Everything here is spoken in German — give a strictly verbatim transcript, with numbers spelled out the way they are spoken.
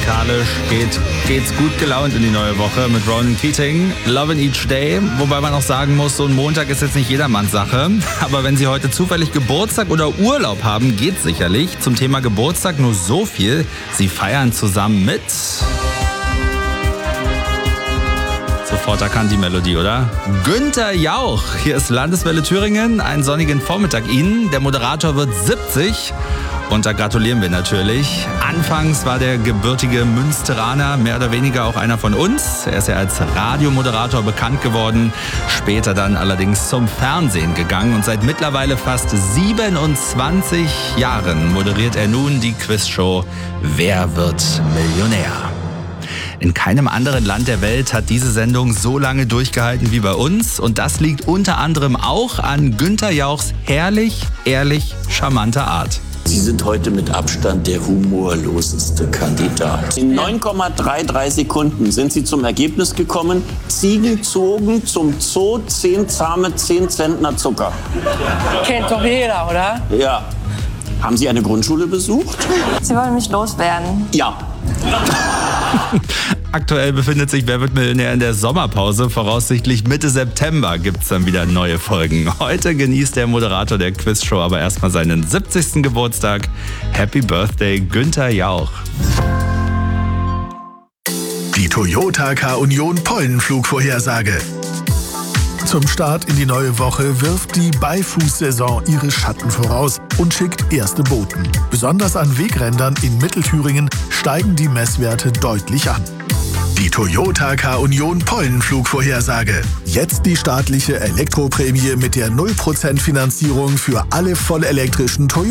musikalisch geht, geht's gut gelaunt in die neue Woche mit Ronan Keating, Lovin' Each Day. Wobei man auch sagen muss, so ein Montag ist jetzt nicht jedermanns Sache. Aber wenn Sie heute zufällig Geburtstag oder Urlaub haben, geht's sicherlich. Zum Thema Geburtstag nur so viel. Sie feiern zusammen mit... Sofort erkannt die Melodie, oder? Günther Jauch. Hier ist Landeswelle Thüringen. Einen sonnigen Vormittag Ihnen. Der Moderator wird siebzig. Und da gratulieren wir natürlich. Anfangs war der gebürtige Münsteraner mehr oder weniger auch einer von uns. Er ist ja als Radiomoderator bekannt geworden. Später dann allerdings zum Fernsehen gegangen. Und seit mittlerweile fast siebenundzwanzig Jahren moderiert er nun die Quizshow Wer wird Millionär? In keinem anderen Land der Welt hat diese Sendung so lange durchgehalten wie bei uns. Und das liegt unter anderem auch an Günther Jauchs herrlich, ehrlich, charmanter Art. Sie sind heute mit Abstand der humorloseste Kandidat. In neun Komma dreiunddreißig Sekunden sind Sie zum Ergebnis gekommen, Ziegen zogen zum Zoo zehn zahme zehn Zentner Zucker. Kennt doch jeder, oder? Ja. Haben Sie eine Grundschule besucht? Sie wollen mich loswerden. Ja. Aktuell befindet sich Wer wird Millionär in der Sommerpause. Voraussichtlich Mitte September gibt's dann wieder neue Folgen. Heute genießt der Moderator der Quizshow aber erstmal seinen siebzigsten Geburtstag. Happy Birthday, Günther Jauch. Die Toyota K-Union Pollenflugvorhersage. Zum Start in die neue Woche wirft die Beifußsaison ihre Schatten voraus und schickt erste Boten. Besonders an Wegrändern in Mittelthüringen steigen die Messwerte deutlich an. Die Toyota K-Union Pollenflugvorhersage. Jetzt die staatliche Elektroprämie mit der null Prozent Finanzierung für alle vollelektrischen Toyota.